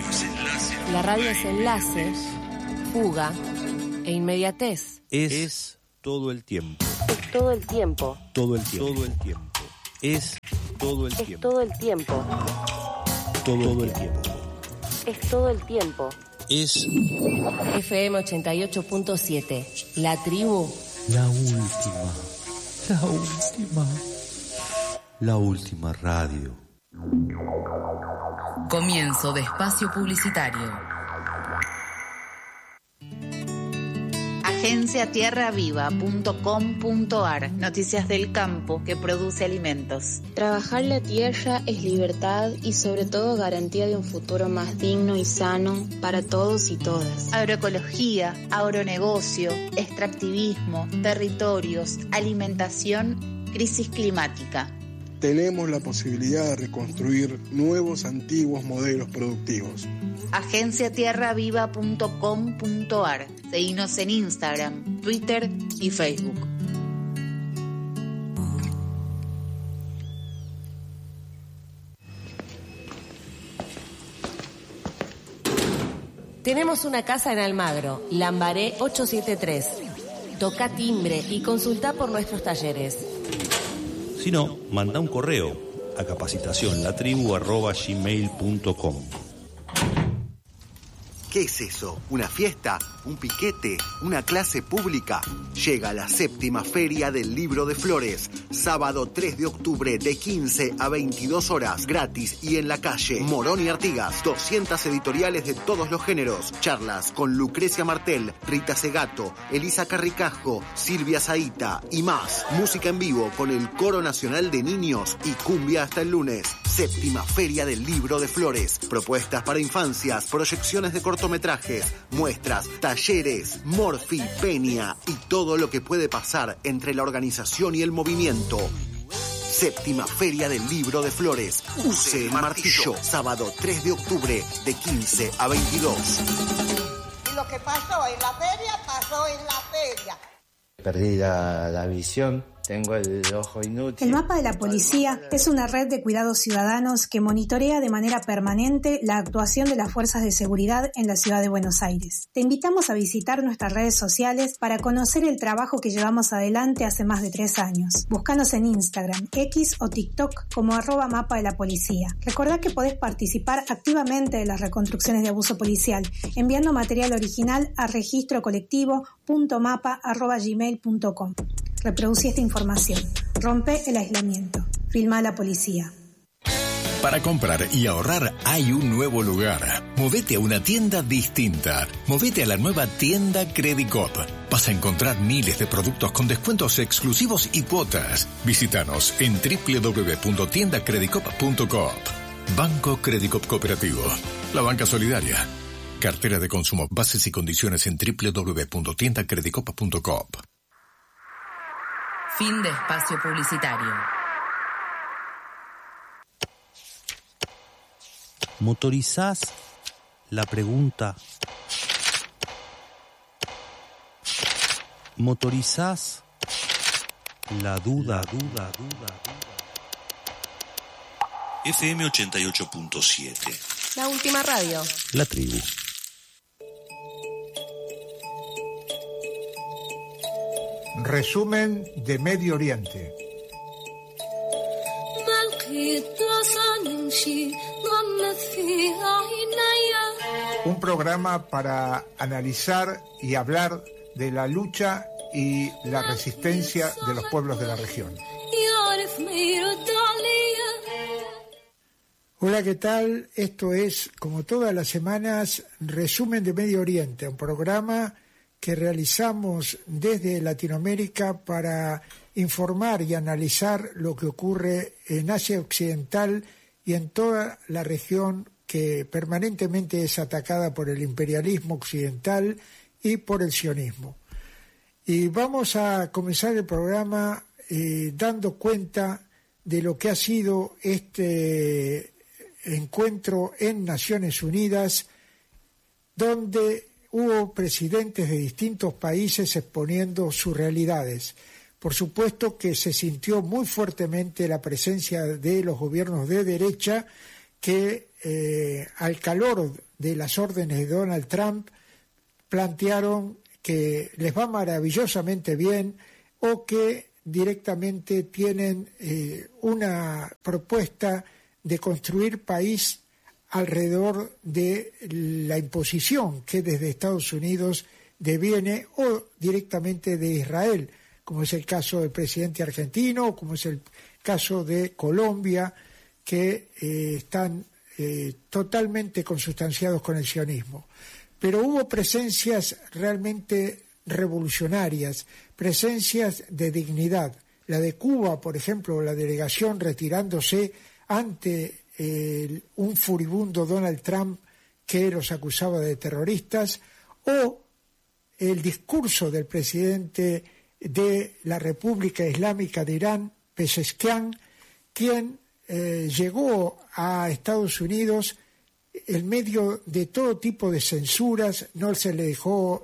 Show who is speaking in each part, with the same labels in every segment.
Speaker 1: La radio es enlace, fuga e inmediatez.
Speaker 2: Es todo el tiempo.
Speaker 1: Es todo el tiempo.
Speaker 2: Todo el tiempo. Todo el tiempo. Es todo el tiempo.
Speaker 1: Es todo el tiempo.
Speaker 2: Todo el tiempo.
Speaker 1: Es todo el tiempo.
Speaker 2: Es
Speaker 1: FM 88.7. La tribu.
Speaker 2: la última. La última. La última radio.
Speaker 3: Comienzo de espacio publicitario.
Speaker 4: Agenciatierraviva.com.ar. Noticias del campo que produce alimentos.
Speaker 5: Trabajar la tierra es libertad y sobre todo garantía de un futuro más digno y sano para todos y todas.
Speaker 4: Agroecología, agronegocio, extractivismo, territorios, alimentación, crisis climática.
Speaker 6: Tenemos la posibilidad de reconstruir nuevos, antiguos modelos productivos.
Speaker 4: Agenciatierraviva.com.ar. Seguinos en Instagram, Twitter y Facebook.
Speaker 1: Tenemos una casa en Almagro, Lambaré 873. Toca timbre y consulta por nuestros talleres.
Speaker 2: Si no, manda un correo a capacitacionlatribu@gmail.com.
Speaker 7: ¿Qué es eso? ¿Una fiesta? ¿Un piquete? ¿Una clase pública? Llega la 7ª Feria del Libro de Flores, sábado 3 de octubre de 15 a 22 horas, gratis y en la calle. Morón y Artigas, 200 editoriales de todos los géneros, charlas con Lucrecia Martel, Rita Segato, Elisa Carricajo, Silvia Zaita y más. Música en vivo con el Coro Nacional de Niños y cumbia hasta el lunes. 7ª Feria del Libro de Flores. Propuestas para infancias, proyecciones de cortometrajes, muestras, talleres, Morfi, Peña y todo lo que puede pasar entre la organización y el movimiento. 7ª Feria del Libro de Flores. Use el martillo. Sábado 3 de octubre de 15 a 22.
Speaker 8: Y lo que pasó en la feria, pasó en la feria.
Speaker 9: Perdí la visión. Tengo el ojo inútil.
Speaker 10: El mapa de la policía es una red de cuidados ciudadanos que monitorea de manera permanente la actuación de las fuerzas de seguridad en la ciudad de Buenos Aires. Te invitamos a visitar nuestras redes sociales para conocer el trabajo que llevamos adelante hace más de 3 años. Búscanos en Instagram, X o TikTok como @mapa de la policía. Recordá que podés participar activamente de las reconstrucciones de abuso policial enviando material original a registrocolectivo.mapa@gmail.com. Reproducí esta información. Rompe el aislamiento. Filma a la policía.
Speaker 11: Para comprar y ahorrar hay un nuevo lugar. Movete a una tienda distinta. Movete a la nueva tienda Credicop. Vas a encontrar miles de productos con descuentos exclusivos y cuotas. Visítanos en www.tiendacredicop.coop. Banco Credicop Cooperativo. La banca solidaria. Cartera de consumo. Bases y condiciones en www.tiendacredicop.coop.
Speaker 3: Fin de espacio publicitario.
Speaker 2: ¿Motorizás la pregunta? ¿Motorizás la duda?
Speaker 12: FM 88.7.
Speaker 1: La última radio.
Speaker 2: La tribu.
Speaker 13: Resumen de Medio Oriente. Un programa para analizar y hablar de la lucha y la resistencia de los pueblos de la región. Hola, ¿qué tal? Esto es, como todas las semanas, Resumen de Medio Oriente, un programa que realizamos desde Latinoamérica para informar y analizar lo que ocurre en Asia Occidental y en toda la región que permanentemente es atacada por el imperialismo occidental y por el sionismo. Y vamos a comenzar el programa dando cuenta de lo que ha sido este encuentro en Naciones Unidas, donde hubo presidentes de distintos países exponiendo sus realidades. Por supuesto que se sintió muy fuertemente la presencia de los gobiernos de derecha que al calor de las órdenes de Donald Trump plantearon que les va maravillosamente bien o que directamente tienen una propuesta de construir país alrededor de la imposición que desde Estados Unidos deviene o directamente de Israel, como es el caso del presidente argentino, como es el caso de Colombia, que están totalmente consustanciados con el sionismo. Pero hubo presencias realmente revolucionarias, presencias de dignidad. La de Cuba, por ejemplo, la delegación retirándose ante un furibundo Donald Trump que los acusaba de terroristas, o el discurso del presidente de la República Islámica de Irán, Pezeshkian, quien llegó a Estados Unidos en medio de todo tipo de censuras. No se le dejó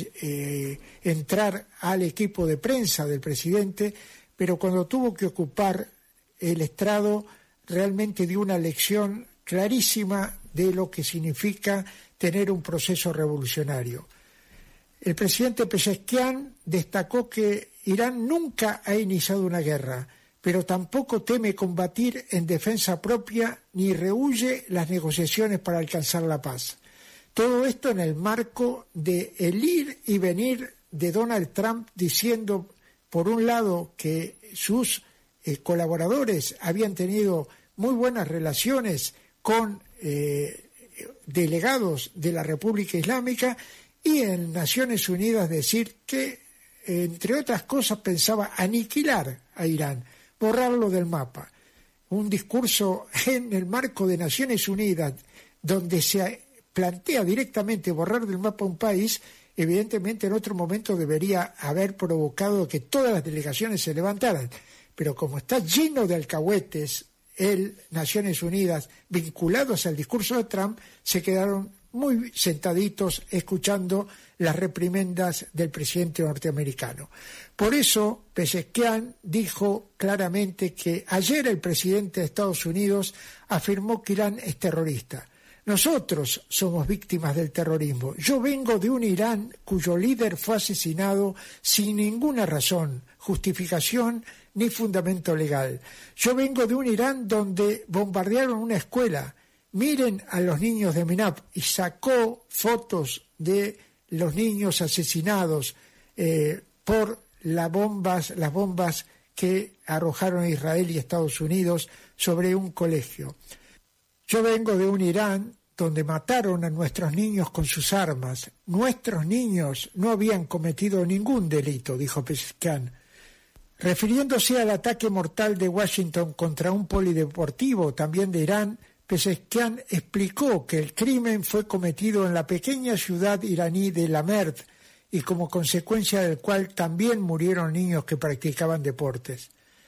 Speaker 13: entrar al equipo de prensa del presidente, pero cuando tuvo que ocupar el estrado realmente dio una lección clarísima de lo que significa tener un proceso revolucionario. El presidente Pezeshkian destacó que Irán nunca ha iniciado una guerra, pero tampoco teme combatir en defensa propia ni rehúye las negociaciones para alcanzar la paz. Todo esto en el marco de el ir y venir de Donald Trump diciendo, por un lado, que sus colaboradores habían tenido muy buenas relaciones con delegados de la República Islámica, y en Naciones Unidas decir que, entre otras cosas, pensaba aniquilar a Irán, borrarlo del mapa. Un discurso en el marco de Naciones Unidas donde se plantea directamente borrar del mapa un país, evidentemente en otro momento debería haber provocado que todas las delegaciones se levantaran. Pero como está lleno de alcahuetes el Naciones Unidas vinculados al discurso de Trump, se quedaron muy sentaditos escuchando las reprimendas del presidente norteamericano. Por eso, Pezeshkian dijo claramente que ayer el presidente de Estados Unidos afirmó que Irán es terrorista. Nosotros somos víctimas del terrorismo. Yo vengo de un Irán cuyo líder fue asesinado sin ninguna razón, justificación ni fundamento legal. Yo vengo de un Irán donde bombardearon una escuela. Miren a los niños de Minab, y sacó fotos de los niños asesinados por las bombas que arrojaron Israel y Estados Unidos sobre un colegio. Yo vengo de un Irán donde mataron a nuestros niños con sus armas. Nuestros niños no habían cometido ningún delito, dijo Pezeshkian. Refiriéndose al ataque mortal de Washington contra un polideportivo, también de Irán, Pezeshkian explicó que el crimen fue cometido en la pequeña ciudad iraní de Lamerd y como consecuencia del cual también murieron niños que practicaban deportes.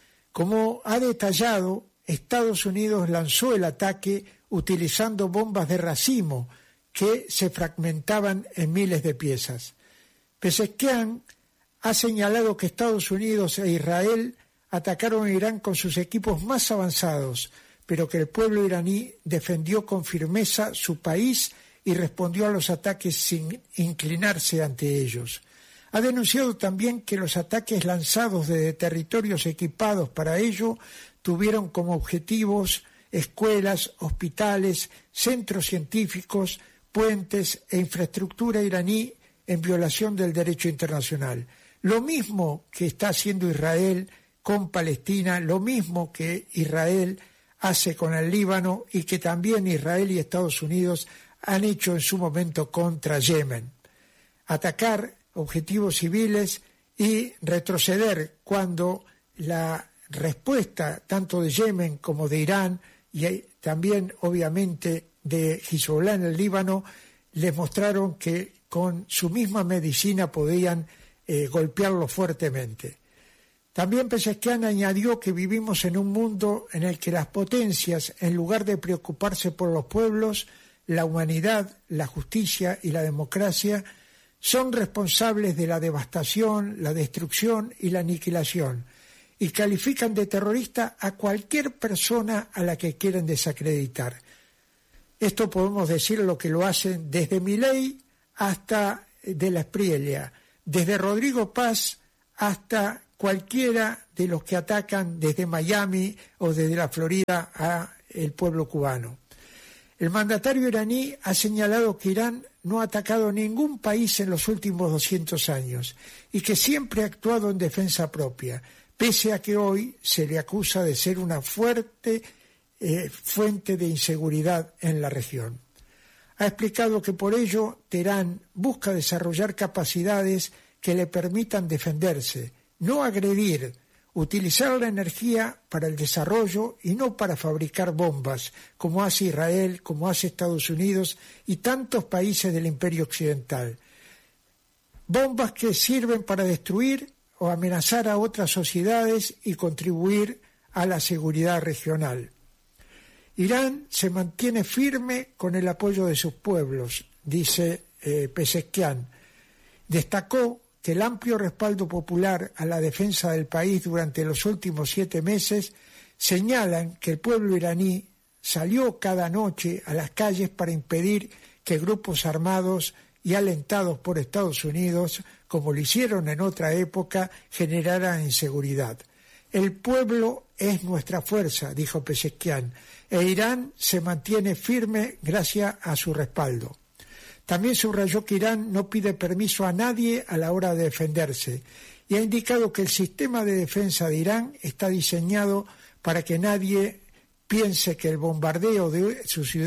Speaker 13: Como ha detallado, Estados Unidos lanzó el ataque utilizando bombas de racimo que se fragmentaban en miles de piezas. Pezeshkian ha señalado que Estados Unidos e Israel atacaron a Irán con sus equipos más avanzados, pero que el pueblo iraní defendió con firmeza su país y respondió a los ataques sin inclinarse ante ellos. Ha denunciado también que los ataques lanzados desde territorios equipados para ello tuvieron como objetivos escuelas, hospitales, centros científicos, puentes e infraestructura iraní en violación del derecho internacional. Lo mismo que está haciendo Israel con Palestina, lo mismo que Israel hace con el Líbano y que también Israel y Estados Unidos han hecho en su momento contra Yemen. Atacar objetivos civiles y retroceder cuando la respuesta tanto de Yemen como de Irán y también obviamente de Hezbollah en el Líbano les mostraron que con su misma medicina podían golpearlo fuertemente. También Pezeshkian añadió que vivimos en un mundo en el que las potencias, en lugar de preocuparse por los pueblos, la humanidad, la justicia y la democracia, son responsables de la devastación, la destrucción y la aniquilación, y califican de terrorista a cualquier persona a la que quieren desacreditar. Esto podemos decir lo que lo hacen desde Milei hasta de la Espriella, desde Rodrigo Paz hasta cualquiera de los que atacan desde Miami o desde la Florida a el pueblo cubano. El mandatario iraní ha señalado que Irán no ha atacado ningún país en los últimos 200 años y que siempre ha actuado en defensa propia, pese a que hoy se le acusa de ser una fuerte fuente de inseguridad en la región. Ha explicado que por ello Teherán busca desarrollar capacidades que le permitan defenderse, no agredir, utilizar la energía para el desarrollo y no para fabricar bombas, como hace Israel, como hace Estados Unidos y tantos países del Imperio Occidental. Bombas que sirven para destruir o amenazar a otras sociedades y contribuir a la seguridad regional. Irán se mantiene firme con el apoyo de sus pueblos, dice Pezeshkian. Destacó que el amplio respaldo popular a la defensa del país durante los últimos 7 meses señalan que el pueblo iraní salió cada noche a las calles para impedir que grupos armados y alentados por Estados Unidos, como lo hicieron en otra época, generaran inseguridad. El pueblo es nuestra fuerza, dijo Pezeshkian, e Irán se mantiene firme gracias a su respaldo. También subrayó que Irán no pide permiso a nadie a la hora de defenderse y ha indicado que el sistema de defensa de Irán está diseñado para que nadie piense que el bombardeo de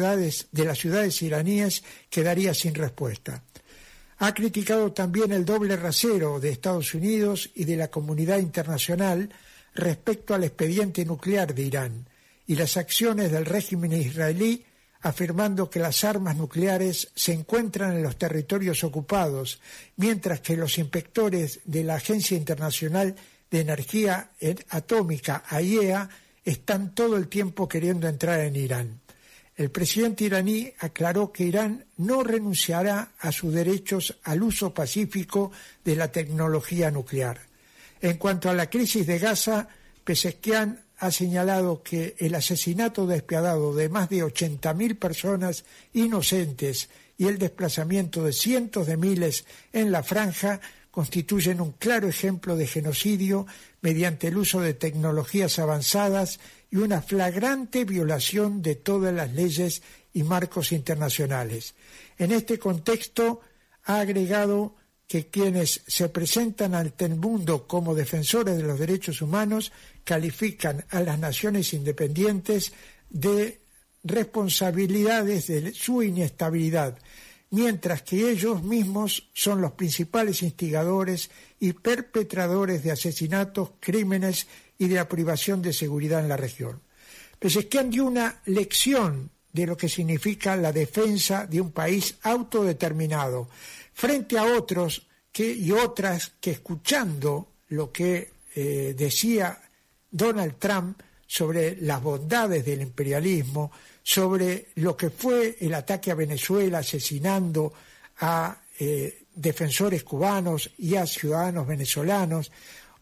Speaker 13: las ciudades iraníes quedaría sin respuesta. Ha criticado también el doble rasero de Estados Unidos y de la comunidad internacional respecto al expediente nuclear de Irán y las acciones del régimen israelí, afirmando que las armas nucleares se encuentran en los territorios ocupados, mientras que los inspectores de la Agencia Internacional de Energía Atómica, AIEA, están todo el tiempo queriendo entrar en Irán. El presidente iraní aclaró que Irán no renunciará a sus derechos al uso pacífico de la tecnología nuclear. En cuanto a la crisis de Gaza, Pezeshkian ha señalado que el asesinato despiadado de más de 80.000 personas inocentes y el desplazamiento de cientos de miles en la franja constituyen un claro ejemplo de genocidio mediante el uso de tecnologías avanzadas y una flagrante violación de todas las leyes y marcos internacionales. En este contexto, ha agregado que quienes se presentan ante el mundo como defensores de los derechos humanos califican a las naciones independientes de responsabilidades de su inestabilidad, mientras que ellos mismos son los principales instigadores y perpetradores de asesinatos, crímenes y de la privación de seguridad en la región. Pezeshkian dio una lección de lo que significa la defensa de un país autodeterminado, frente a otros y otras que, escuchando lo que decía Donald Trump sobre las bondades del imperialismo, sobre lo que fue el ataque a Venezuela asesinando a defensores cubanos y a ciudadanos venezolanos,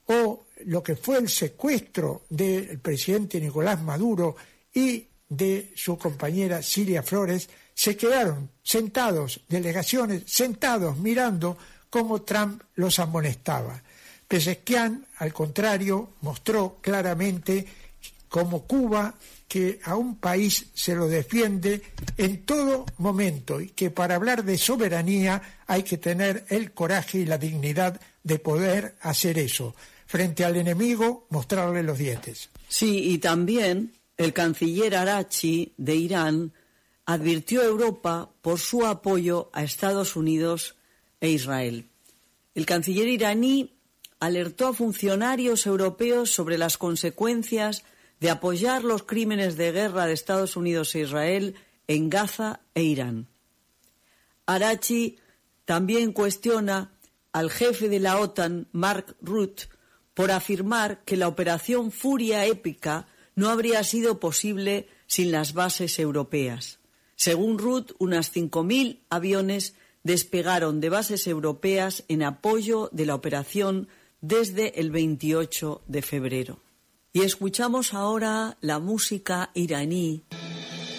Speaker 13: o lo que fue el secuestro del presidente Nicolás Maduro y de su compañera Cilia Flores, se quedaron sentados, delegaciones sentados mirando cómo Trump los amonestaba. Pezeshkian, al contrario, mostró claramente cómo Cuba, que a un país se lo defiende en todo momento y que para hablar de soberanía hay que tener el coraje y la dignidad de poder hacer eso. Frente al enemigo, mostrarle los dientes.
Speaker 14: Sí, y también el canciller Araghchi de Irán advirtió a Europa por su apoyo a Estados Unidos e Israel. El canciller iraní alertó a funcionarios europeos sobre las consecuencias de apoyar los crímenes de guerra de Estados Unidos e Israel en Gaza e Irán. Araghchi también cuestiona al jefe de la OTAN, Mark Rutte, por afirmar que la operación Furia Épica no habría sido posible sin las bases europeas. Según Rutte, unas 5.000 aviones despegaron de bases europeas en apoyo de la operación desde el 28 de febrero. Y escuchamos ahora la música iraní